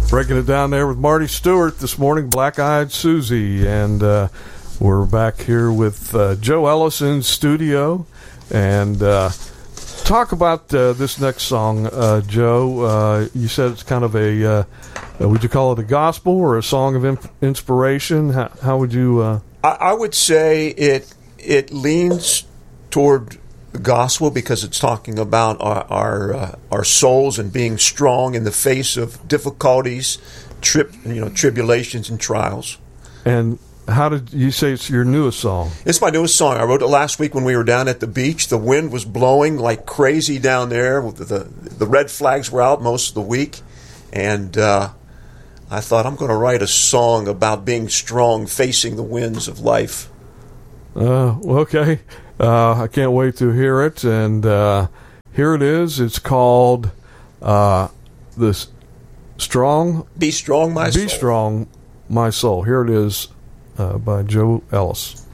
Breaking it down there with Marty Stewart this morning, Black Eyed Susie. And we're back here with Joe Ellis in studio. And talk about this next song, Joe. You said it's kind of a, would you call it a gospel or a song of inspiration? How would you... I would say it leans toward the gospel because it's talking about our souls and being strong in the face of difficulties, tribulations and trials. And how did you say it's your newest song? It's my newest song. I wrote it last week when we were down at the beach. The wind was blowing like crazy down there. The red flags were out most of the week, and I thought I'm going to write a song about being strong, facing the winds of life. Okay. I can't wait to hear it. And here it is. It's called this Strong. Be Strong, My Soul. Be Strong, My Soul. Here it is by Joe Ellis.